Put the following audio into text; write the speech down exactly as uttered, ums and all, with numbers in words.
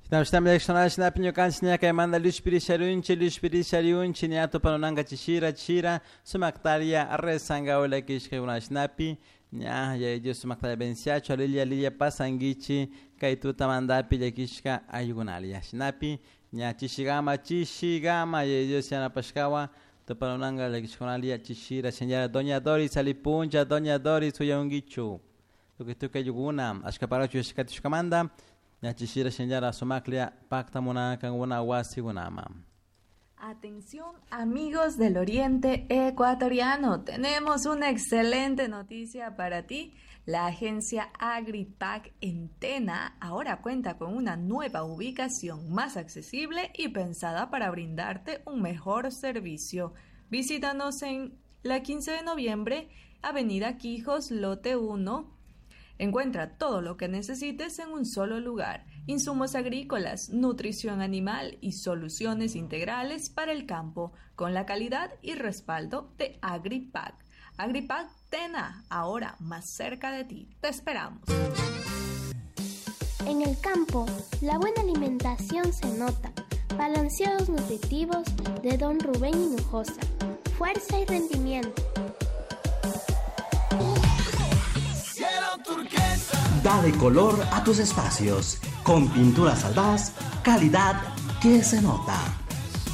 Shinamshtam Lekshana Shinapinyo Kanchina Kaimanda Lushpiri Sharunchi Lushpiri Shariunchi Niato Panonanga Chishira Chira Sumaktaria Resanga Ola Kishka Shnapi Nya Yayo Sumaktaria Bensiacho Lilia Lilia Pasangichi Kaituta Mandapi Yakishka Ayugunalia Shnapi Nya Chishigama Chishigama Yayo Siana Pashkawa Topanonanga Lekishkonalia Chishira Señora Doña Doris Alipuncha Doña Doris Uyongichu Tukituka Yuguna Ashkaparachu Shikatishkamanda Yachishira Shenyara Somaklia Pacta Mona Kanguna Wasigunama. Atención amigos del Oriente Ecuatoriano, tenemos una excelente noticia para ti. La agencia Agripac en Tena ahora cuenta con una nueva ubicación más accesible y pensada para brindarte un mejor servicio. Visítanos en la quince de noviembre, Avenida Quijos, lote uno. Encuentra todo lo que necesites en un solo lugar: insumos agrícolas, nutrición animal y soluciones integrales para el campo, con la calidad y respaldo de Agripac. Agripac Tena, ahora más cerca de ti. Te esperamos. En el campo, la buena alimentación se nota. Balanceados nutritivos de Don Rubén Hinojosa. Fuerza y rendimiento. Dale color a tus espacios con Pinturas Aldaz, calidad que se nota.